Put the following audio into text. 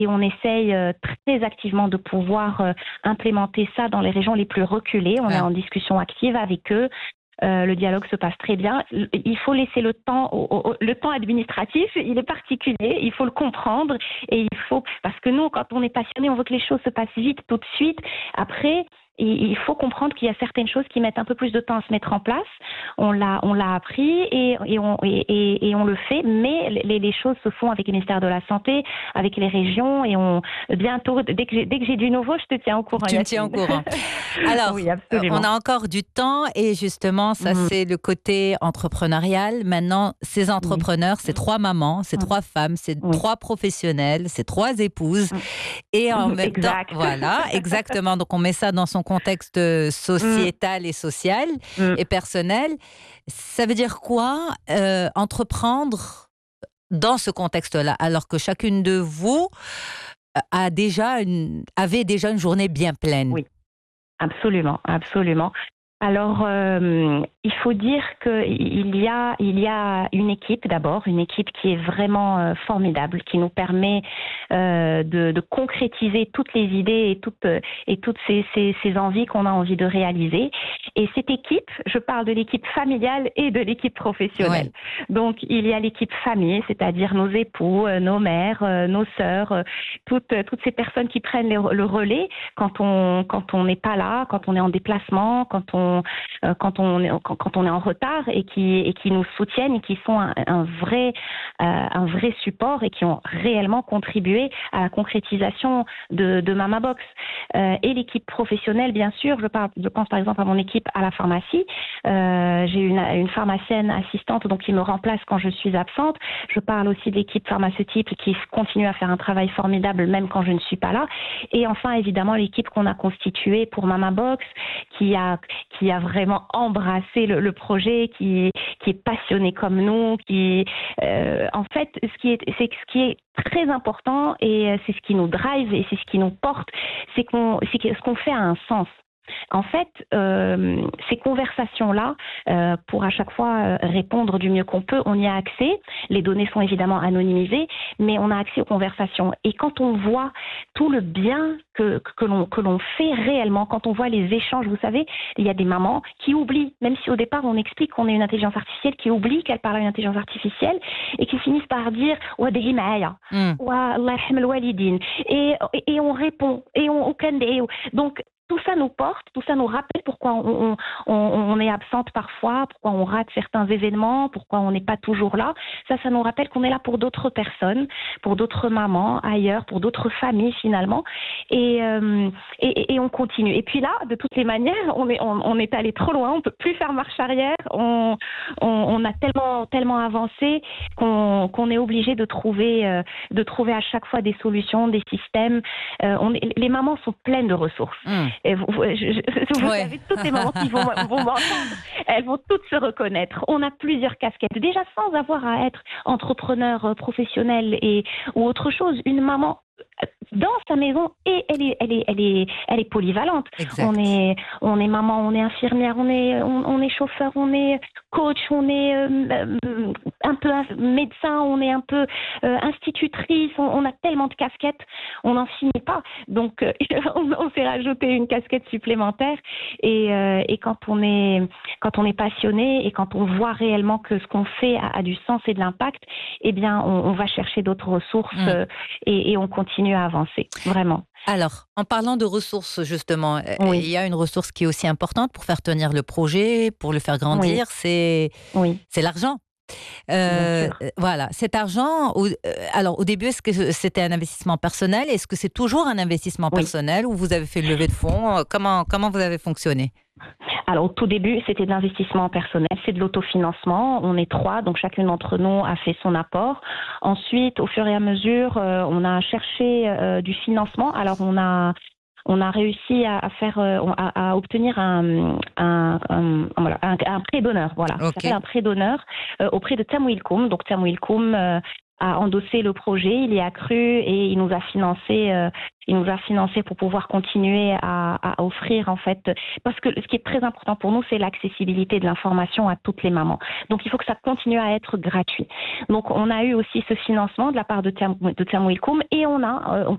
et on essaye très activement de pouvoir implémenter ça dans les régions les plus reculées. On est en discussion active avec eux. Le dialogue se passe très bien. Il faut laisser le temps, le temps administratif, il est particulier, il faut le comprendre et parce que nous, quand on est passionné, on veut que les choses se passent vite, tout de suite. Après, il faut comprendre qu'il y a certaines choses qui mettent un peu plus de temps à se mettre en place. On l'a appris et on le fait, mais les choses se font avec le ministère de la Santé, avec les régions et bientôt, dès que j'ai du nouveau, je te tiens au courant. Tu me tiens au courant. Alors, oui, on a encore du temps et justement, ça c'est le côté entrepreneurial. Maintenant, ces entrepreneurs, c'est 3 mamans, c'est 3 femmes, c'est 3 professionnels, c'est 3 épouses et en même temps, voilà, exactement. Donc on met ça dans son contexte sociétal et social et personnel. Ça veut dire quoi entreprendre dans ce contexte-là, alors que chacune de vous avait déjà une journée bien pleine? Oui, absolument, absolument. Alors, il faut dire qu'il y a une équipe d'abord, une équipe qui est vraiment formidable, qui nous permet de concrétiser toutes les idées et toutes ces envies qu'on a envie de réaliser. Et cette équipe, je parle de l'équipe familiale et de l'équipe professionnelle. Ouais. Donc, il y a l'équipe famille, c'est-à-dire nos époux, nos mères, nos sœurs, toutes ces personnes qui prennent le relais quand on n'est pas là, quand on est en déplacement, quand on est en retard et qui nous soutiennent et qui sont un vrai support et qui ont réellement contribué à la concrétisation de Mama Box. Et l'équipe professionnelle, bien sûr, je pense par exemple à mon équipe à la pharmacie. J'ai une pharmacienne assistante donc qui me remplace quand je suis absente. Je parle aussi de l'équipe pharmaceutique qui continue à faire un travail formidable même quand je ne suis pas là. Et enfin, évidemment, l'équipe qu'on a constituée pour Mama Box qui a vraiment embrassé le projet, qui est passionné comme nous, en fait, ce qui est très important et c'est ce qui nous drive et c'est ce qui nous porte, c'est ce qu'on fait a un sens. En fait, ces conversations-là, pour à chaque fois répondre du mieux qu'on peut, on y a accès. Les données sont évidemment anonymisées, mais on a accès aux conversations. Et quand on voit tout le bien que l'on fait réellement, quand on voit les échanges, vous savez, il y a des mamans qui oublient, même si au départ on explique qu'on est une intelligence artificielle, qui oublient qu'elle parle à une intelligence artificielle et qui finissent par dire « Wa d'himaaya » wa Allah yarham al-walidin et on répond et on donc tout ça nous porte, tout ça nous rappelle pourquoi on est absente parfois, pourquoi on rate certains événements, pourquoi on n'est pas toujours là. Ça nous rappelle qu'on est là pour d'autres personnes, pour d'autres mamans ailleurs, pour d'autres familles finalement. Et on continue. Et puis là, de toutes les manières, on est allé trop loin, on peut plus faire marche arrière. On a tellement avancé qu'on est obligé de trouver à chaque fois des solutions, des systèmes. Les mamans sont pleines de ressources. Et vous savez, toutes les mamans qui vont m'entendre, elles vont toutes se reconnaître. On a plusieurs casquettes. Déjà, sans avoir à être entrepreneur professionnel ou autre chose, une maman dans sa maison et elle est polyvalente. Exact. On est maman, on est infirmière, on est chauffeur, on est coach, on est un peu médecin, on est un peu institutrice, on a tellement de casquettes, on n'en finit pas. Donc on s'est rajouté une casquette supplémentaire et quand on est passionné et quand on voit réellement que ce qu'on fait a du sens et de l'impact, eh bien on va chercher d'autres ressources et on continue à avancer, vraiment. Alors, en parlant de ressources, justement, oui. Il y a une ressource qui est aussi importante pour faire tenir le projet, pour le faire grandir, c'est l'argent. Voilà, cet argent, alors au début, est-ce que c'était un investissement personnel? Est-ce que c'est toujours un investissement personnel ou vous avez fait une levée de fonds? Comment vous avez fonctionné? Alors, au tout début, c'était de l'investissement personnel, c'est de l'autofinancement. On est 3, donc chacune d'entre nous a fait son apport. Ensuite, au fur et à mesure, on a cherché du financement. Alors, on a réussi à obtenir un prêt d'honneur. Voilà, ça s'appelle un prêt d'honneur auprès de Tamwil Koum. Donc, Tamwil Koum a endossé le projet, il y a cru et il nous a financé pour pouvoir continuer à offrir en fait, parce que ce qui est très important pour nous, c'est l'accessibilité de l'information à toutes les mamans. Donc il faut que ça continue à être gratuit. Donc on a eu aussi ce financement de la part de Tamwil Koum et on